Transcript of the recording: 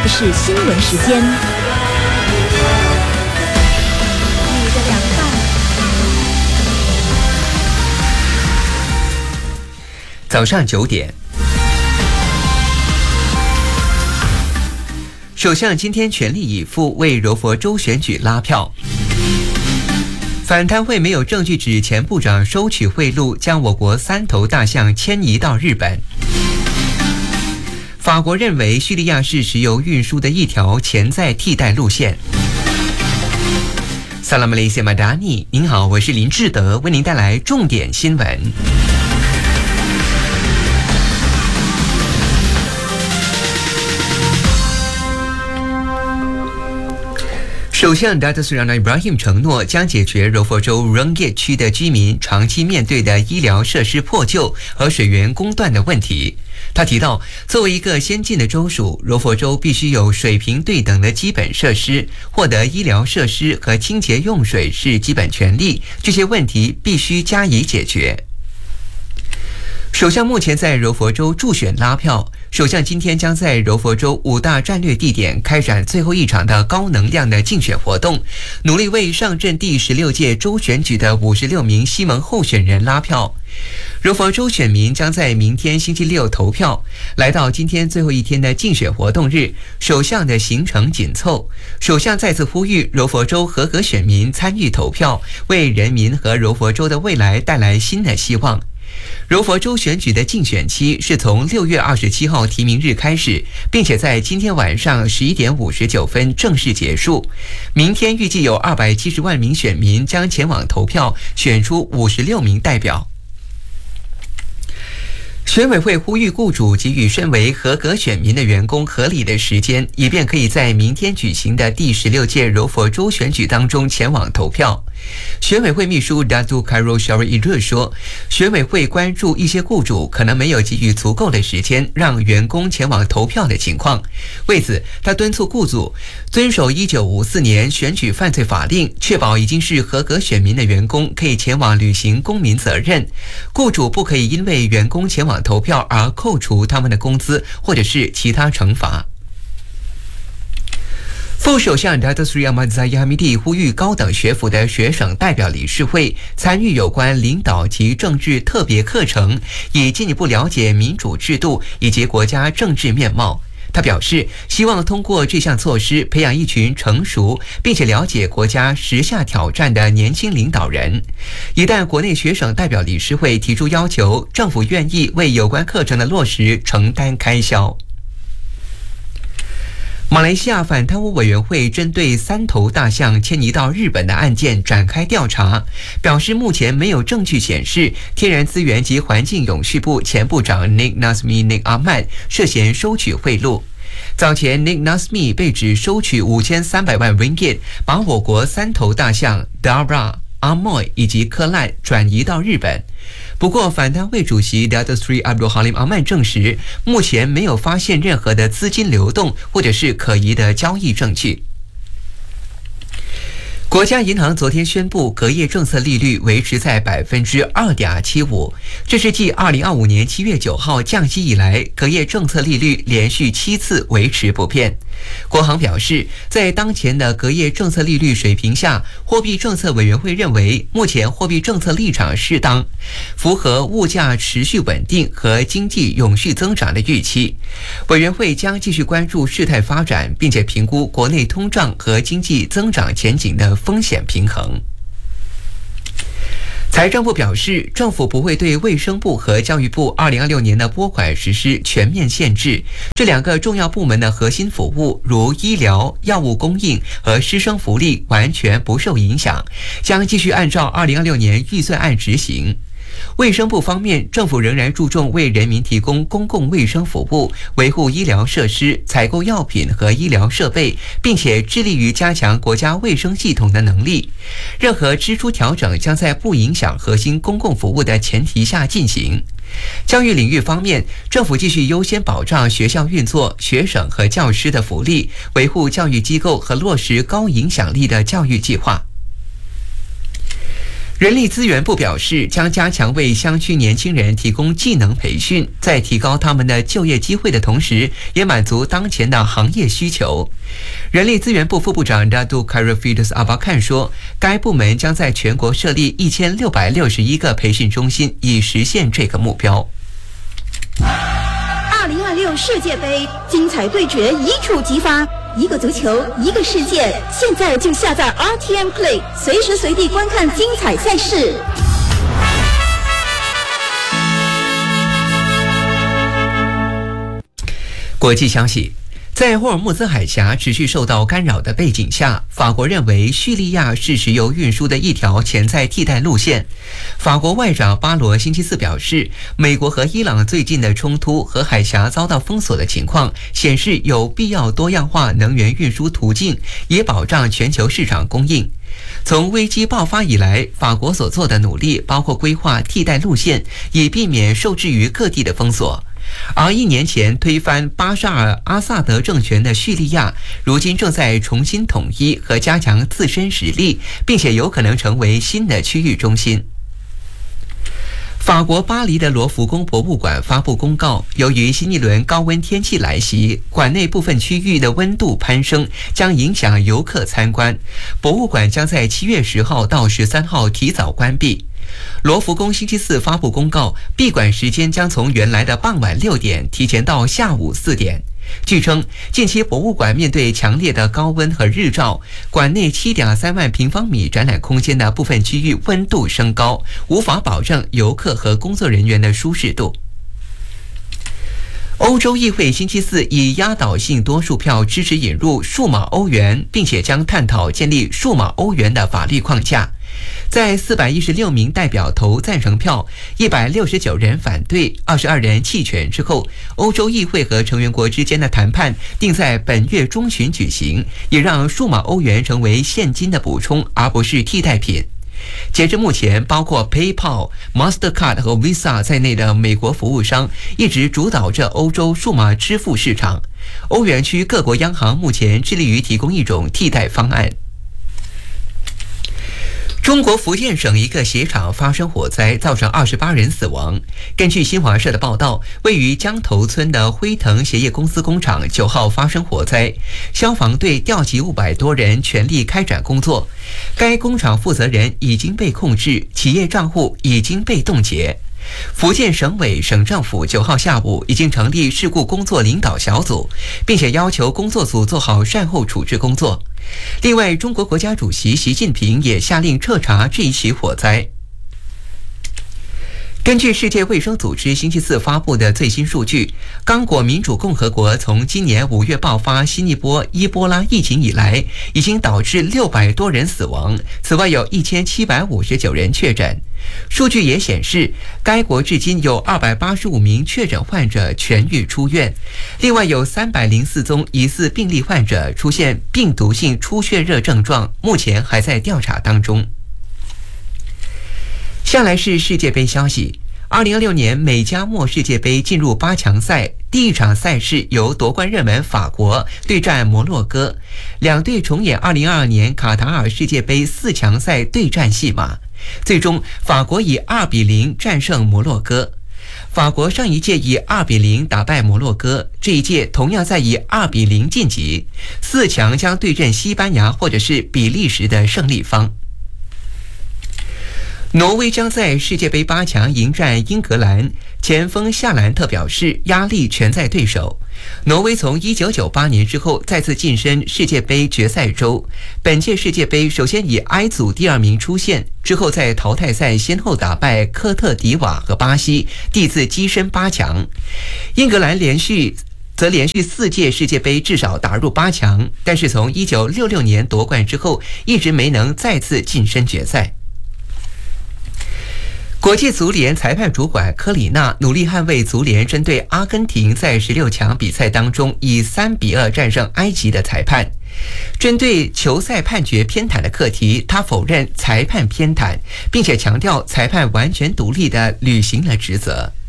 的是新闻时间。 早上9点，首相今天全力以赴为柔佛州选举拉票。反贪会没有证据指前部长收取贿赂，将我国3头大象迁移到日本。法国认为叙利亚是石油运输的一条潜在替代路线。萨拉姆雷西马达尼，您好，我是林志德，为您带来重点新闻。首相 Datuk Seri Anwar Ibrahim 承诺将解决柔佛州 Rungit 区的居民长期面对的医疗设施破旧和水源供断的问题。他提到，作为一个先进的州属，柔佛州必须有水平对等的基本设施，获得医疗设施和清洁用水是基本权利，这些问题必须加以解决。首相目前在柔佛州助选拉票，首相今天将在柔佛州5大战略地点开展最后一场的高能量的竞选活动，努力为上阵第16届州选举的56名西蒙候选人拉票。柔佛州选民将在明天星期六投票。来到今天最后一天的竞选活动日，首相的行程紧凑。首相再次呼吁柔佛州合格选民参与投票，为人民和柔佛州的未来带来新的希望。柔佛州选举的竞选期是从6月27号提名日开始，并且在今天晚上11点59分正式结束。明天预计有270万名选民将前往投票，选出56名代表。选委会呼吁雇主给予身为合格选民的员工合理的时间，以便可以在明天举行的第16届柔佛州选举当中前往投票。选委会秘书 Datuk Khairul Shari Idrus 说，选委会关注一些雇主可能没有给予足够的时间让员工前往投票的情况。为此，他敦促雇主遵守1954年选举犯罪法令，确保已经是合格选民的员工可以前往履行公民责任。雇主不可以因为员工前往投票而扣除他们的工资或者是其他惩罚。副首相 Datuk Seri Ahmad Zahid Hamidi 呼吁高等学府的学省代表理事会参与有关领导及政治特别课程，以进一步了解民主制度以及国家政治面貌。他表示，希望通过这项措施培养一群成熟并且了解国家时下挑战的年轻领导人。一旦国内学省代表理事会提出要求，政府愿意为有关课程的落实承担开销。马来西亚反贪污委员会针对3头大象迁移到日本的案件展开调查，表示目前没有证据显示天然资源及环境永续部前部长 Nik Nazmi Nik Ahmad 涉嫌收取贿赂。早前 Nik Nazmi 被指收取5300万 ringgit， 把我国3头大象 Dara、Amoy 以及克赖转移到日本。不过，反贪会主席 Datuk Seri Abdul Halim Ahmad 证实，目前没有发现任何的资金流动或者是可疑的交易证据。国家银行昨天宣布，隔夜政策利率维持在 2.75%， 这是继2025年7月9号降息以来，隔夜政策利率连续7次维持不变。国行表示，在当前的隔夜政策利率水平下，货币政策委员会认为，目前货币政策立场适当，符合物价持续稳定和经济永续增长的预期。委员会将继续关注事态发展，并且评估国内通胀和经济增长前景的风险平衡。财政部表示，政府不会对卫生部和教育部2026年的拨款实施全面限制，这2个重要部门的核心服务，如医疗、药物供应和师生福利完全不受影响，将继续按照2026年预算案执行。卫生部方面，政府仍然注重为人民提供公共卫生服务，维护医疗设施，采购药品和医疗设备，并且致力于加强国家卫生系统的能力。任何支出调整将在不影响核心公共服务的前提下进行。教育领域方面，政府继续优先保障学校运作、学生和教师的福利，维护教育机构和落实高影响力的教育计划。 人力资源部表示，将加强为乡区年轻人提供技能培训，在提高他们的就业机会的同时，也满足当前的行业需求。人力资源部副部长 Datuk Khairuddin Abakan 说，该部门将在全国设立1661个培训中心，以实现这个目标。 2026世界杯精彩对决一触即发，一个足球，一个世界。现在就下载 RTM Play， 随时随地观看精彩赛事。 国际消息。在霍尔木兹海峡持续受到干扰的背景下，法国认为叙利亚是石油运输的一条潜在替代路线。法国外长巴罗星期四表示，美国和伊朗最近的冲突和海峡遭到封锁的情况显示有必要多样化能源运输途径，以保障全球市场供应。从危机爆发以来，法国所做的努力包括规划替代路线，以避免受制于各地的封锁。而1年前推翻巴沙尔·阿萨德政权的叙利亚，如今正在重新统一和加强自身实力，并且有可能成为新的区域中心。法国巴黎的罗浮宫博物馆发布公告，由于新一轮高温天气来袭，馆内部分区域的温度攀升，将影响游客参观。博物馆将在7月10号到13号提早关闭。罗浮宫星期四发布公告，闭馆时间将从原来的傍晚6点提前到下午4点。据称，近期博物馆面对强烈的高温和日照，馆内7.3万平方米展览空间的部分区域温度升高，无法保证游客和工作人员的舒适度。欧洲议会星期四以压倒性多数票支持引入数码欧元，并且将探讨建立数码欧元的法律框架。在416名代表投赞成票，169人反对，22人弃权之后，欧洲议会和成员国之间的谈判定在本月中旬举行，也让数码欧元成为现金的补充，而不是替代品。截至目前，包括 PayPal、Mastercard 和 Visa 在内的美国服务商一直主导着欧洲数码支付市场。欧元区各国央行目前致力于提供一种替代方案。中国福建省一个鞋厂发生火灾，造成28人死亡。根据新华社的报道，位于江头村的辉腾鞋业公司工厂9号发生火灾，消防队调集500多人全力开展工作。该工厂负责人已经被控制，企业账户已经被冻结。福建省委省政府9号下午已经成立事故工作领导小组，并且要求工作组做好善后处置工作。另外，中国国家主席习近平也下令彻查这一起火灾。根据世界卫生组织星期四发布的最新数据，刚果民主共和国从今年5月爆发新一波伊波拉疫情以来，已经导致600多人死亡，此外有1759人确诊。数据也显示，该国至今有285名确诊患者痊愈出院，另外有304宗疑似病例患者出现病毒性出血热症状，目前还在调查当中。下来是世界杯消息。2026年美加墨世界杯进入8强赛，第一场赛事由夺冠热门法国对战摩洛哥，两队重演2022年卡塔尔世界杯4强赛对战戏码。最终，法国以2-0战胜摩洛哥。法国上一届以2-0打败摩洛哥，这一届同样在以2-0晋级。4强将对阵西班牙或者是比利时的胜利方。挪威将在世界杯8强迎战英格兰，前锋夏兰特表示压力全在对手。挪威从1998年之后再次晋升世界杯决赛周，本届世界杯首先以 I 组第2名出现，之后在淘汰赛先后打败科特迪瓦和巴西，第次跻身8强。英格兰连续4届世界杯至少打入8强，但是从1966年夺冠之后，一直没能再次晋身决赛。国际足联裁判主管科里纳努力捍卫足联针对阿根廷在16强比赛当中以3-2战胜埃及的裁判。针对球赛判决偏袒的课题，他否认裁判偏袒，并且强调裁判完全独立地履行了职责。